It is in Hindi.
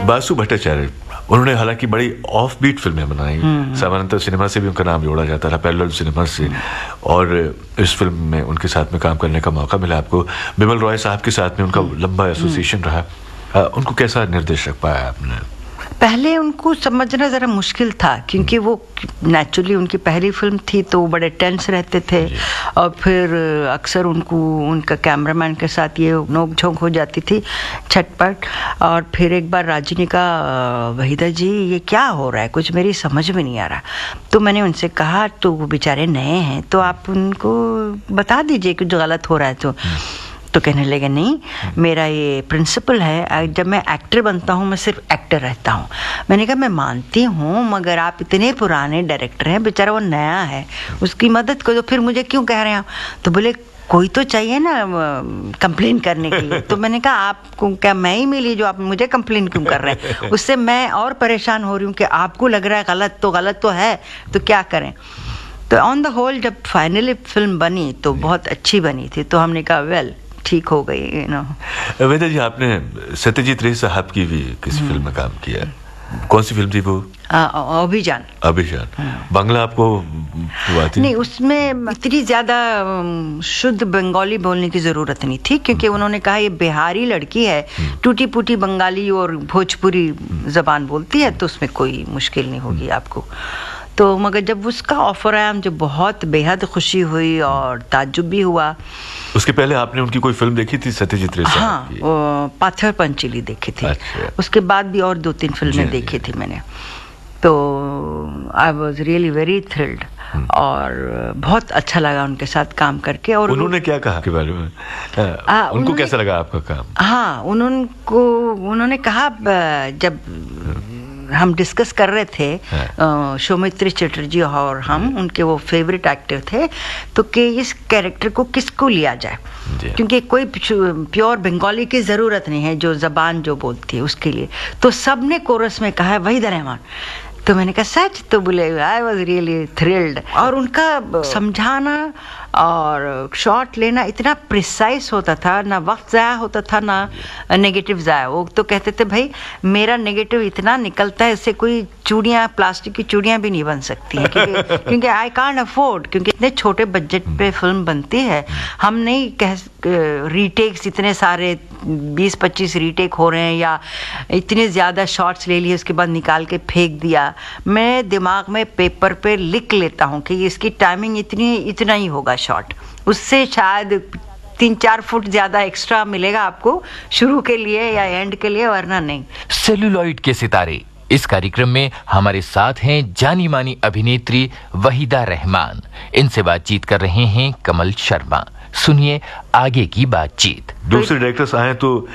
बासु भट्टाचार्य, उन्होंने हालांकि बड़ी ऑफ बीट फिल्में बनाई, सामान्यतः सिनेमा से भी उनका नाम जोड़ा जाता था, पैरेलल सिनेमा से, और इस फिल्म में उनके साथ में काम करने का मौका मिला आपको। बिमल रॉय साहब के साथ में उनका लंबा एसोसिएशन रहा। उनको कैसा निर्देशक पाया आपने? पहले उनको समझना ज़रा मुश्किल था, क्योंकि वो नेचुरली उनकी पहली फिल्म थी तो वो बड़े टेंस रहते थे, और फिर अक्सर उनको उनका कैमरामैन के साथ ये नोक झोंक हो जाती थी, छटपट। और फिर एक बार राजी ने कहा, वहीदा जी ये क्या हो रहा है, कुछ मेरी समझ में नहीं आ रहा। तो मैंने उनसे कहा, तो वो बेचारे नए हैं तो आप उनको बता दीजिए कि जो गलत हो रहा है तो कहने लगे, नहीं मेरा ये प्रिंसिपल है, जब मैं एक्टर बनता हूँ मैं सिर्फ एक्टर रहता हूँ। मैंने कहा मैं मानती हूँ, मगर आप इतने पुराने डायरेक्टर हैं, बेचारा वो नया है, उसकी मदद करो, फिर मुझे क्यों कह रहे हैं? तो बोले कोई तो चाहिए ना कंप्लेन करने के लिए। तो मैंने कहा आपको क्या मैं ही मिली जो आप मुझे कंप्लेन क्यों कर रहे हैं? उससे मैं और परेशान हो रही हूँ कि आपको लग रहा है गलत तो है, तो क्या करें। तो ऑन द होल जब फाइनली फिल्म बनी तो बहुत अच्छी बनी थी, तो हमने कहा वेल ठीक हो गई, यू नो। वहीदा जी, आपने सत्यजीत रे साहब की भी किसी फिल्म में काम किया, कौन सी फिल्म थी वो? अभिजान। बांग्ला आपको हुआ थी? नहीं, उसमें इतनी ज्यादा शुद्ध बंगाली बोलने की जरूरत नहीं थी, क्योंकि उन्होंने कहा ये बिहारी लड़की है, टूटी फूटी बंगाली और भोजपुरी जबान बोलती है, तो उसमें कोई मुश्किल नहीं होगी आपको। तो मगर जब उसका ऑफर आया मुझे बहुत बेहद खुशी हुई और ताज्जुब भी हुआ। उसके पहले आपने उनकी कोई फिल्म देखी थी सत्यजीत रे साहब की? हाँ, पाथर पंचीली देखी थी। अच्छा। उसके बाद भी और 2-3 फिल्में देखी थी मैंने। तो I was really very thrilled, और बहुत अच्छा लगा उनके साथ काम करके। और उन्होंने क्या कहा के बारे में? उनको कैसा लगा आपका काम? हाँ, उन्होंने कहा, जब हम डिस्कस कर रहे थे, सौमित्री चटर्जी और हम, उनके वो फेवरेट एक्टर थे, तो कि इस कैरेक्टर को किसको लिया जाए, क्योंकि कोई प्योर बंगाली की ज़रूरत नहीं है, जो ज़बान जो बोलती है उसके लिए। तो सब ने कोरस में कहा है वहीदा रहमान। तो मैंने कहा सच? तो बोले आई वॉज रियली थ्रिल्ड। और उनका समझाना और शॉट लेना इतना प्रिसाइज होता था, ना वक्त ज़ाया होता था ना नेगेटिव ज़ाया। वो तो कहते थे भाई मेरा नेगेटिव इतना निकलता है, इससे कोई चूड़ियाँ, प्लास्टिक की चूड़ियाँ भी नहीं बन सकती हैं, क्योंकि आई कांट अफोर्ड, क्योंकि इतने छोटे बजट पे फिल्म बनती है। हम नहीं कह रीटेक्स इतने सारे 20-25 रीटेक हो रहे हैं, या इतने ज़्यादा शॉट्स ले लिए उसके बाद निकाल के फेंक दिया। मैं दिमाग में पेपर पे लिख लेता हूँ कि इसकी टाइमिंग इतना ही होगा शॉट, उससे शायद 3-4 फुट ज़्यादा एक्स्ट्रा मिलेगा आपको शुरू के लिए या एंड के लिए, वरना नहीं। सेलुलॉइड के सितारे इस कार्यक्रम में हमारे साथ हैं जानी मानी अभिनेत्री वहीदा रहमान। इनसे बातचीत कर रहे हैं कमल शर्मा। सुनिए आगे की बातचीत। दूसरे डायरेक्टर्स आए तो